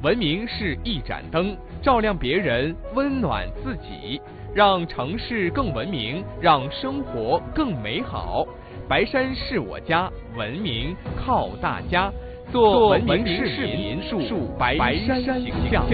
文明是一盏灯，照亮别人，温暖自己，让城市更文明，让生活更美好。白山是我家，文明靠大家。做文明市民，树白山形象。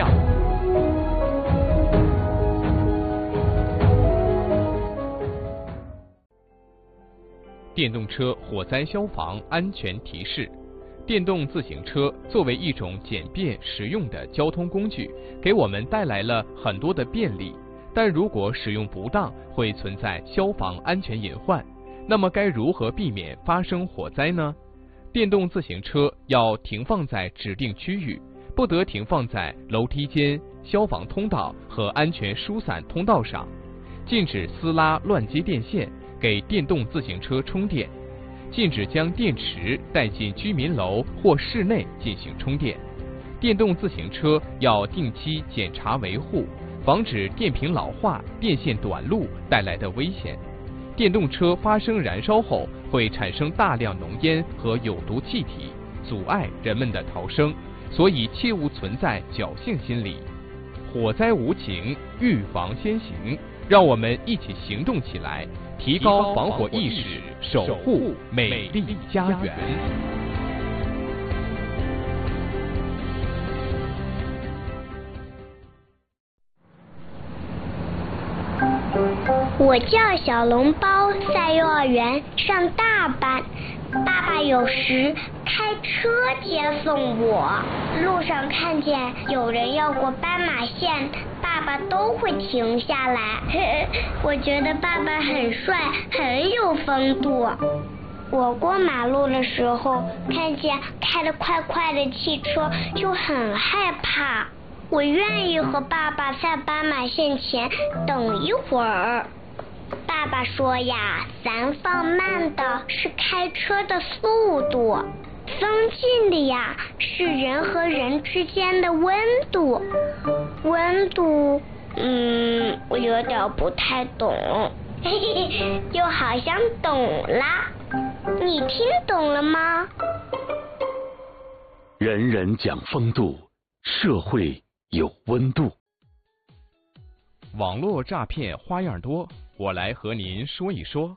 电动车火灾消防安全提示：电动自行车作为一种简便实用的交通工具，给我们带来了很多的便利，但如果使用不当，会存在消防安全隐患。那么该如何避免发生火灾呢？电动自行车要停放在指定区域，不得停放在楼梯间、消防通道和安全疏散通道上。禁止撕拉乱接电线，给电动自行车充电。禁止将电池带进居民楼或室内进行充电。电动自行车要定期检查维护，防止电瓶老化、电线短路带来的危险。电动车发生燃烧后会产生大量浓烟和有毒气体，阻碍人们的逃生，所以切勿存在侥幸心理。火灾无情，预防先行，让我们一起行动起来，提高防火意识，守护美丽家园。 我叫小笼包，在幼儿园上大班。爸爸有时开车接送我，路上看见有人要过斑马线，爸爸都会停下来。我觉得爸爸很帅，很有风度。我过马路的时候，看见开得快快的汽车，就很害怕。我愿意和爸爸在斑马线前等一会儿。爸爸说呀，咱放慢的是开车的速度，放近的呀是人和人之间的温度。温度，我有点不太懂，又好像懂啦。你听懂了吗？ 人人讲风度，社会有温度。 网络诈骗花样多，我来和您说一说。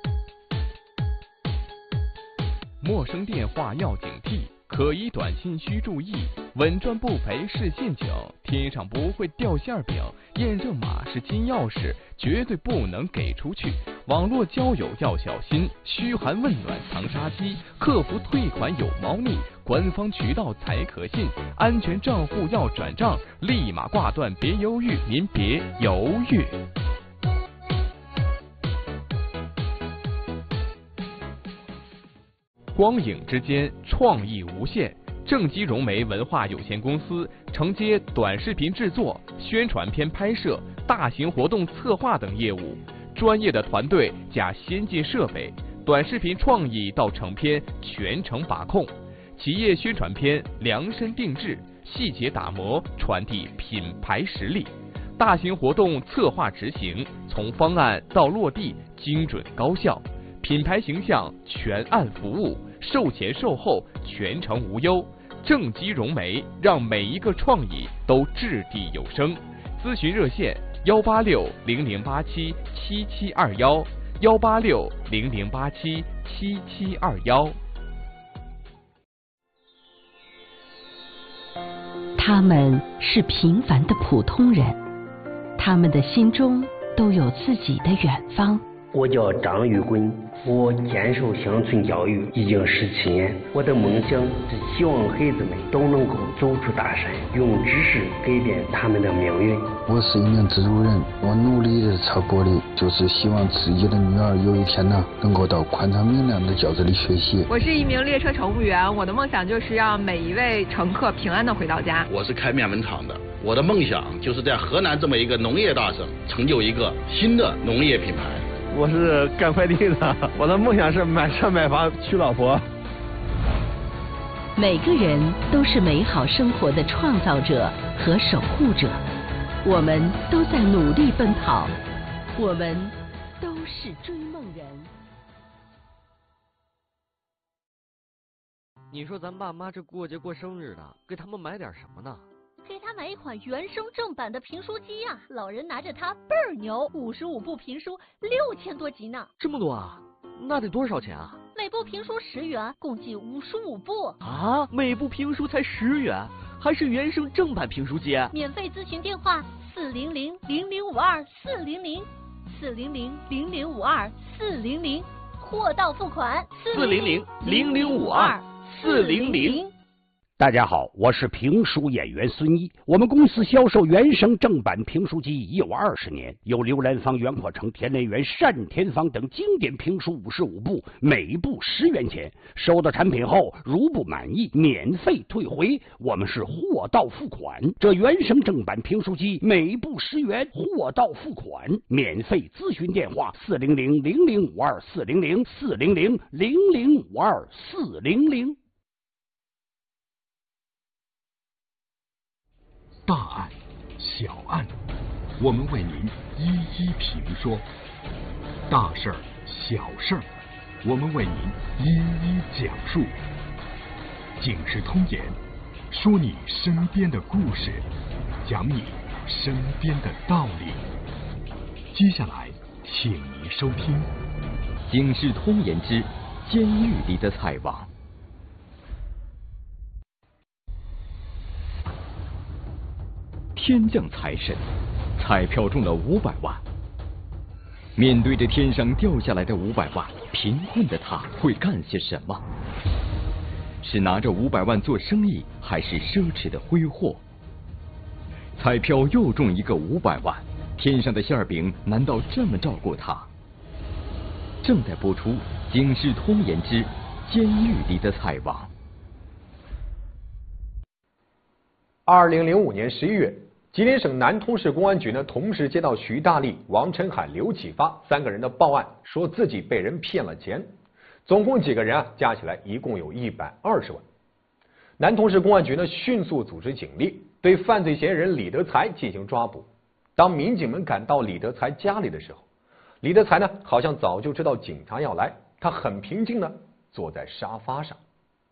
陌生电话要警惕，可疑短信需注意，稳赚不赔是陷阱，天上不会掉馅饼，验证码是金钥匙，绝对不能给出去。网络交友要小心，嘘寒问暖藏杀机，客服退款有猫腻，官方渠道才可信，安全账户要转账，立马挂断，别犹豫，您别犹豫。光影之间，创意无限。正畸融媒文化有限公司承接短视频制作、宣传片拍摄、大型活动策划等业务，专业的团队加先进设备，短视频创意到成片全程把控，企业宣传片量身定制，细节打磨，传递品牌实力。大型活动策划执行，从方案到落地精准高效，品牌形象全案服务，售前售后全程无忧。正畸融媒让每一个创意都掷地有声。咨询热线18600877721，18600877721。 他们是平凡的普通人，他们的心中都有自己的远方。 我叫张玉棍，我坚守乡村教育已经17年。我的梦想是希望孩子们都能够走出大山，用知识改变他们的命运。 我是一名制作人，我努力的超过的就是希望自己的女儿有一天能够到宽敞明亮的教室里学习。 我是一名列车乘务员，我的梦想就是让每一位乘客平安的回到家。 我是开面粉厂的，我的梦想就是在河南这么一个农业大省，成就一个新的农业品牌。 我是干快递的，我的梦想是买车买房娶老婆。 每个人都是美好生活的创造者和守护者，我们都在努力奔跑，我们都是追梦人。 你说咱爸妈这过节过生日的，给他们买点什么呢？ 给他买一款原声正版的评书机呀，老人拿着它倍儿牛，55部评书6000多集呢。 这么多啊？那得多少钱啊？ 每部评书10元，共计55部。 啊，每部评书才10元，还是原声正版评书机？ 免费咨询电话400-0052-400，400-0052-400，货到付款 400-0052-400。 大家好，我是评书演员孙一。我们公司销售原声正版评书机已有20年，有刘兰芳、袁阔成、田连元、单田芳等经典评书55部，每部10元钱。收到产品后，如不满意，免费退回。我们是货到付款。这原声正版评书机每部10元，货到付款，免费咨询电话400-0052-400，400-0052-400。 大案、小案，我们为您一一评说；大事儿、小事儿，我们为您一一讲述。警世通言，说你身边的故事，讲你身边的道理。接下来，请您收听《 警世通言之监狱里的彩网》。天降财神，彩票中了500万。面对着天上掉下来的500万，贫困的他会干些什么？是拿着500万做生意，还是奢侈的挥霍？彩票又中一个500万，天上的馅饼难道这么照顾他？正在播出《警世通言之监狱里的彩网》。 2005年11月。吉林省南通市公安局同时接到徐大力、王晨海、刘启发3个人的报案，说自己被人骗了钱，总共几个人加起来一共有120万。南通市公安局迅速组织警力对犯罪嫌疑人李德才进行抓捕。当民警们赶到李德才家里的时候，李德才好像早就知道警察要来，他很平静坐在沙发上。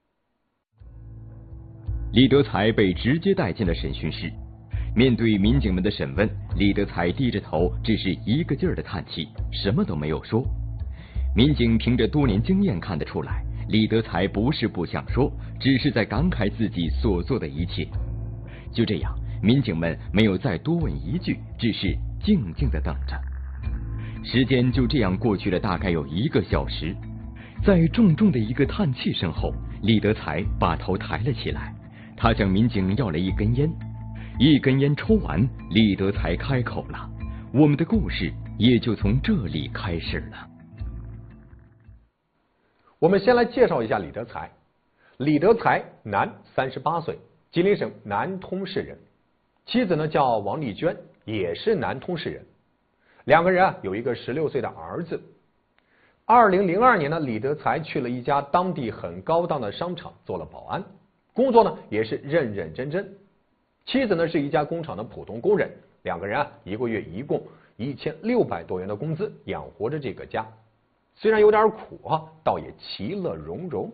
李德才被直接带进了审讯室。面对民警们的审问，李德才低着头，只是一个劲儿的叹气，什么都没有说。民警凭着多年经验看得出来，李德才不是不想说，只是在感慨自己所做的一切。就这样，民警们没有再多问一句，只是静静地等着。时间就这样过去了大概有1个小时，在重重的一个叹气声后，李德才把头抬了起来，他向民警要了一根烟。一根烟抽完，李德才开口了，我们的故事也就从这里开始了。 我们先来介绍一下李德才。李德才，男，38岁，吉林省南通市人，妻子叫王丽娟，也是南通市人。2个人有一个16岁的儿子。2002年李德才去了一家当地很高档的商场做了保安，工作也是认认真真。妻子是一家工厂的普通工人，2个人一个月一共1600多元的工资养活着这个家，虽然有点苦倒也其乐融融。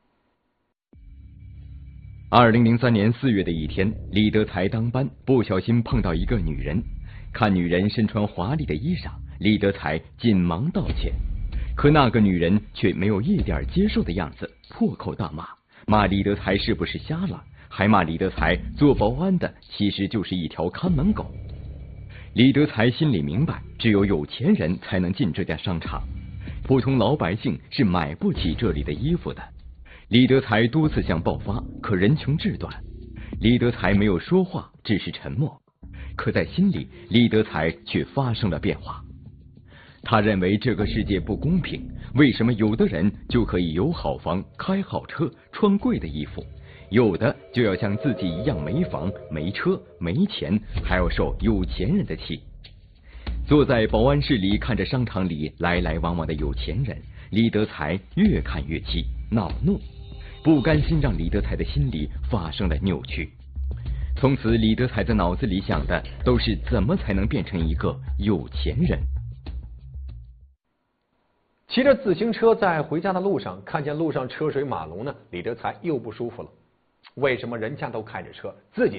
2003年4月的一天，李德才当班，不小心碰到一个女人，看女人身穿华丽的衣裳，李德才紧忙道歉，可那个女人却没有一点接受的样子，破口大骂，骂李德才是不是瞎了，还骂李德才做保安的其实就是一条看门狗。李德才心里明白，只有有钱人才能进这家商场，普通老百姓是买不起这里的衣服的。李德才多次想爆发，可人穷志短，李德才没有说话，只是沉默。可在心里，李德才却发生了变化。他认为这个世界不公平，为什么有的人就可以有好房、开好车、穿贵的衣服，有的就要像自己一样没房、没车、没钱，还要受有钱人的气。坐在保安室里看着商场里来来往往的有钱人，李德才越看越气，恼怒，不甘心让李德才的心里发生了扭曲。从此李德才的脑子里想的都是怎么才能变成一个有钱人。 骑着自行车在回家的路上，看见路上车水马龙李德才又不舒服了。为什么人家都开着车，自己